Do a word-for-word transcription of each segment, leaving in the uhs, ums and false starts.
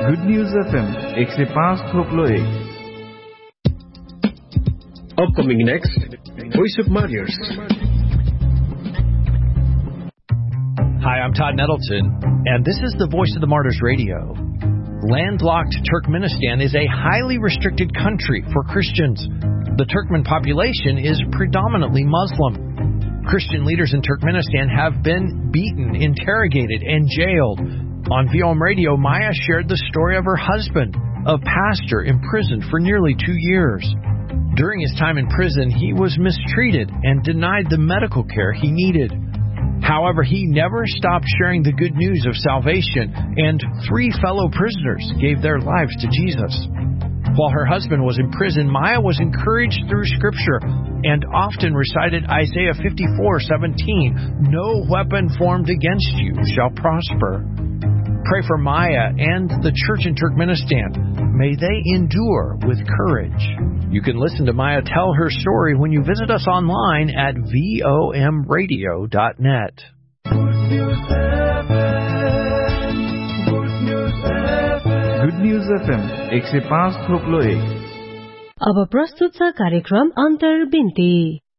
Good news FM एक सय पाँच थोप्लो एक. Upcoming next, Voice of Martyrs. Hi, I'm Todd Nettleton, and this is the Voice of the Martyrs Radio. Landlocked Turkmenistan is a highly restricted country for Christians. The Turkmen population is predominantly Muslim. Christian leaders in Turkmenistan have been beaten, interrogated, and jailed. On V O M Radio, Maya shared the story of her husband, a pastor imprisoned for nearly two years. During his time in prison, he was mistreated and denied the medical care he needed. However, he never stopped sharing the good news of salvation, and three fellow prisoners gave their lives to Jesus. While her husband was in prison, Maya was encouraged through Scripture and often recited Isaiah fifty-four seventeen, "No weapon formed against you shall prosper." Pray for Maya and the church in Turkmenistan. May they endure with courage. You can listen to Maya tell her story when you visit us online at V O M radio dot net. Good news FM एक सय पाँच थोप्लो एक. अब प्रस्तुत छ कार्यक्रम अन्तर्बिन्ती.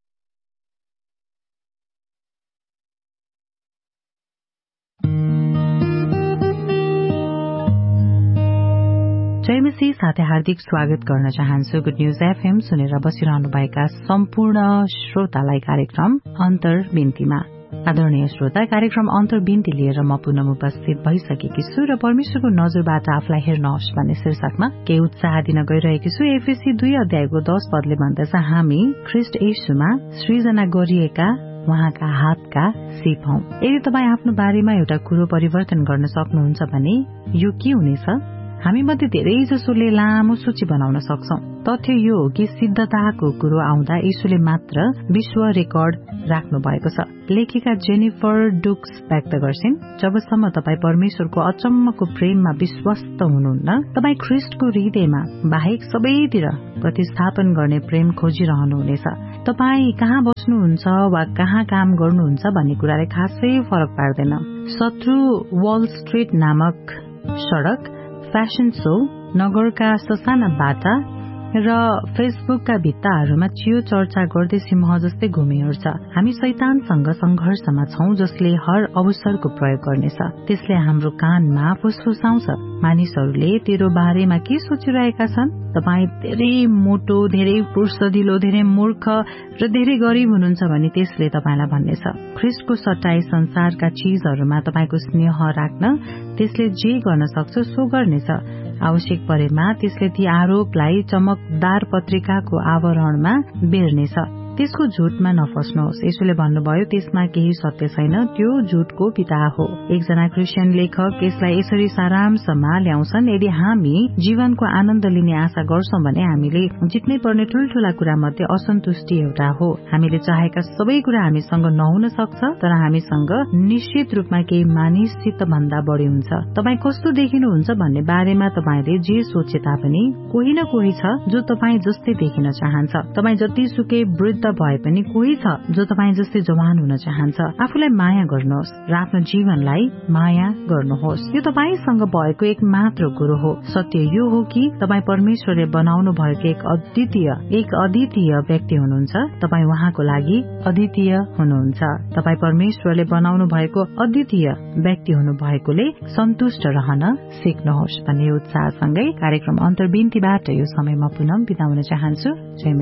जयमसी साथै हार्दिक स्वागत गर्न चाहन्छु. गुड न्यूज एफएम सुनेर बसिरहनुभएका सम्पूर्ण श्रोतालाई कार्यक्रम अन्तर्बिन्तीमा. आदरणीय श्रोता, कार्यक्रम अन्तर्बिन्ती लिएर म पुनः उपस्थित भइसकेकी छु र परमेश्वरको नजरबाट आफूलाई हेर्नुहोस् भन्ने शीर्षकमा केही उत्साह दिन गइरहेकी छु. एफएसी दुई अध्यायको दश पदले भन्दछ, हामी ख्रिस्ट येशूमा सृजना गरिएका उहाँका हातका सीप हौं. यदि तपाईँ आफ्नो बारेमा एउटा कुरो परिवर्तन गर्न सक्नुहुन्छ भने यो के हुनेछ? हामी मध्ये धेरै जसोले लामो सूची बनाउन सक्छौं. तथ्य यो हो कि सिद्धताको कुरो आउँदा येशूले मात्र विश्व रेकर्ड राख्नु भएको छ. लेखिका जेनिफर डुक्स व्यक्त गर्छिन्, जबसम्म तपाईँ परमेश्वरको अचम्मको प्रेममा विश्वस्त हुनुहुन्न, तपाईँ ख्रिस्टको हृदयमा बाहेक सबैतिर प्रतिस्थापन गर्ने प्रेम खोजिरहनुहुनेछ. तपाईँ कहाँ बस्नुहुन्छ वा कहाँ काम गर्नुहुन्छ भन्ने कुराले खासै फरक पार्दैन. शत्रु वल स्ट्रीट नामक सड़क, फ्याशन शो, नगरका ससाना बाटा र फेसबुकका भित्ताहरूमा चियो चर्चा गर्दै सिंह जस्तै घुमिहिँड्छ. हामी शैतानसँग संघर्षमा छौं जसले हर अवसरको प्रयोग गर्नेछ. त्यसले हाम्रो कानमा फुसफुसाउँछ, मानिसहरूले तेरो बारेमा के सोचिरहेका छन्? तपाईँ धेरै मोटो, धेरै फुर्सदिलो, धेरै मूर्ख र धेरै गरीब हुनुहुन्छ भने त्यसले तपाईँलाई भन्नेछ. ख्रिस्टको सट्टाई संसारका चीजहरूमा तपाईँको स्नेह राख्न त्यसले जे गर्न सक्छ सो गर्नेछ. आवश्यक परेमा त्यसले ती आरोपलाई चमकदार पत्रिकाको आवरणमा बेर्नेछ. त्यसको झुटमा नफस्नुहोस्. येशूले भन्नुभयो, त्यसमा केही सत्य छैन, त्यो झुटको पिता हो. एकजना क्रिस्चियन लेखक यसलाई यसरी सारांशमा ल्याउँछन्, यदि हामी जीवनको आनन्द लिने आशा गर्छौं भने हामीले जित्नै पर्ने ठूल्ठूला कुरा मध्ये असन्तुष्टि एउटा हो. हामीले चाहेका सबै कुरा हामीसँग नहुन सक्छ, तर हामीसँग निश्चित रूपमा केही मानिससित भन्दा बढ़ी हुन्छ. तपाईँ कस्तो देखिनुहुन्छ भन्ने बारेमा तपाईँले जे सोचे तापनि कोही न कोही छ जो तपाईँ जस्तै देखिन चाहन्छ. तपाईँ जतिसुकै वृद्ध भए पनि कोही छ जो तपाईँ जस्तै जवान हुन चाहन्छ. आफूलाई माया गर्नुहोस् र आफ्नो जीवनलाई माया गर्नुहोस्. यो तपाईसँग भएको एक मात्र कुरो हो. सत्य यो हो कि तपाईँ परमेश्वरले बनाउनु भएको एक अद्वितीय एक अद्वितीय व्यक्ति हुनुहुन्छ. तपाईँ उहाँको लागि अद्वितीय हुनुहुन्छ. तपाईँ परमेश्वरले बनाउनु भएको अद्वितीय व्यक्ति हुनु भएकोले सन्तुष्ट रहन सिक्नुहोस् भन्ने उत्साहसँगै कार्यक्रम अन्तर्बिन्तीबाट यो समयमा पुनः बिदा हुन चाहन्छु.